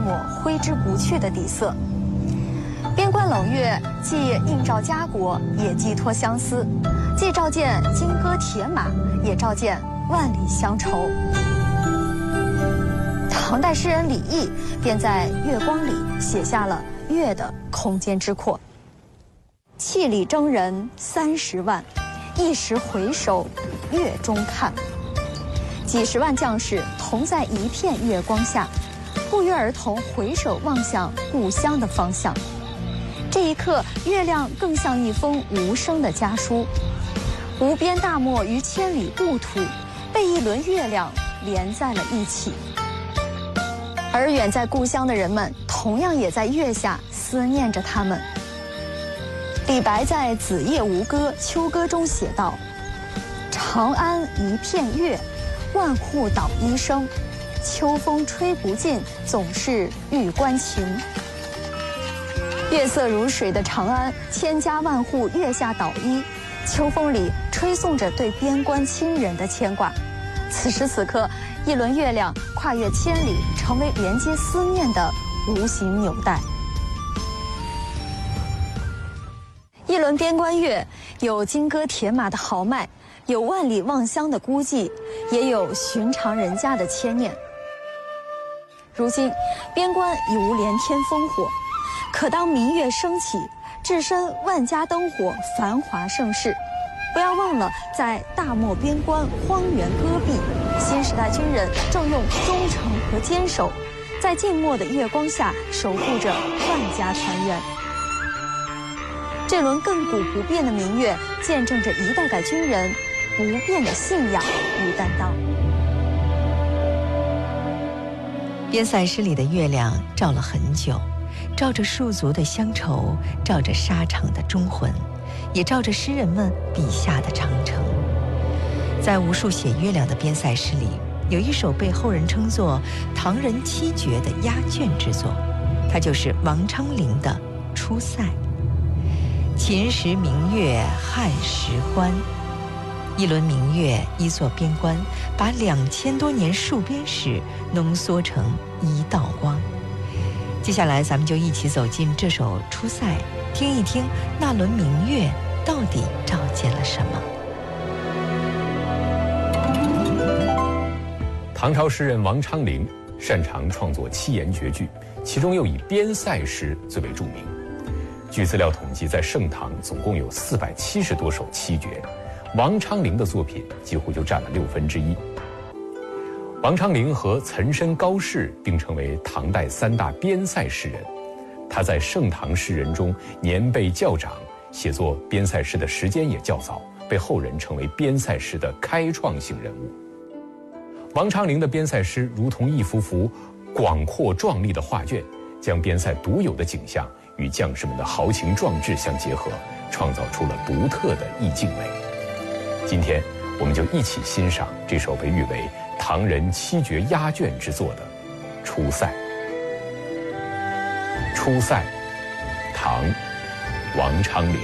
抹挥之不去的底色。边关冷月既映照家国，也寄托相思，既照见金戈铁马，也照见万里乡愁。唐代诗人李益便在月光里写下了月的空间之阔。气力征人30万，一时回首月中看。几十万将士同在一片月光下，不约而同回首望向故乡的方向。这一刻，月亮更像一封无声的家书，无边大漠于千里故土，被一轮月亮连在了一起。而远在故乡的人们，同样也在月下思念着他们。李白在《子夜吴歌·秋歌》中写道：“长安一片月，万户捣衣声。秋风吹不尽，总是玉关情。”月色如水的长安，千家万户月下捣衣，秋风里吹送着对边关亲人的牵挂。此时此刻，一轮月亮跨越千里，成为连接思念的无形纽带。一轮边关月，有金戈铁马的豪迈，有万里望乡的孤寂，也有寻常人家的牵念。如今，边关已无连天烽火，可当明月升起，置身万家灯火，繁华盛世。不要忘了，在大漠边关荒原戈壁，新时代军人正用忠诚和坚守，在静默的月光下守护着万家团圆。这轮亘古不变的明月，见证着一代代军人不变的信仰与担当。 边塞诗里的月亮照了很久，照着戍卒的乡愁，照着沙场的忠魂，也照着诗人们笔下的长城。在无数写月亮的边塞诗里，有一首被后人称作唐人七绝的压卷之作，它就是王昌龄的《出塞》。秦时明月汉时关，一轮明月，一座边关，把2000多年戍边史浓缩成一道光。接下来咱们就一起走进这首《出塞》，听一听那轮明月到底照见了什么。 唐朝诗人王昌龄擅长创作七言绝句，其中又以边塞诗最为著名。据资料统计，在盛唐总共有470多首七绝，王昌龄的作品几乎就占了1/6。王昌龄和岑参、高适并称为唐代3大边塞诗人。他在盛唐诗人中年辈较长，写作边塞诗的时间也较早，被后人称为边塞诗的开创性人物。王昌龄的边塞诗如同一幅幅广阔壮丽的画卷，将边塞独有的景象与将士们的豪情壮志相结合，创造出了独特的意境美。今天我们就一起欣赏这首被誉为唐人七绝压卷之作的《出塞》。《出塞》，唐，王昌龄。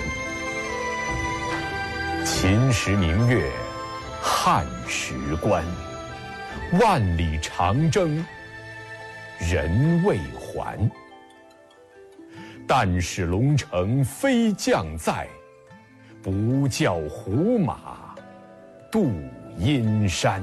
秦时明月汉时关，万里长征人未还。但使龙城飞将在，不教胡马度阴山。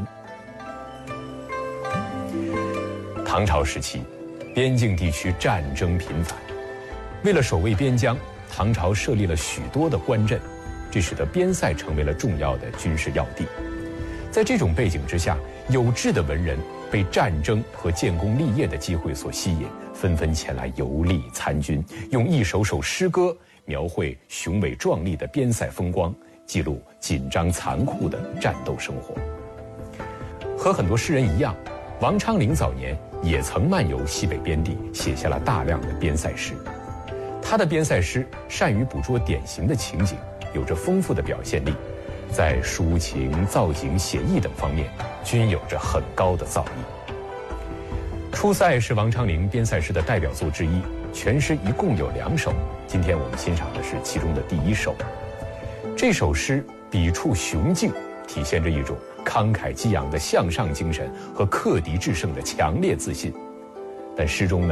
唐朝时期，边境地区战争频繁，为了守卫边疆，唐朝设立了许多的关镇，这使得边塞成为了重要的军事要地。在这种背景之下，有志的文人被战争和建功立业的机会所吸引，纷纷前来游历参军，用一首首诗歌描绘雄伟壮丽的边塞风光，记录紧张残酷的战斗生活。和很多诗人一样，王昌龄早年也曾漫游西北边地，写下了大量的边塞诗。他的边塞诗善于捕捉典型的情景，有着丰富的表现力，在抒情、造景、写意等方面均有着很高的造诣。《出塞》是王昌龄边塞诗的代表作之一，全诗一共有2首，今天我们欣赏的是其中的第1首。这首诗笔触雄劲，体现着一种慷慨激昂的向上精神和克敌制胜的强烈自信。但诗中呢，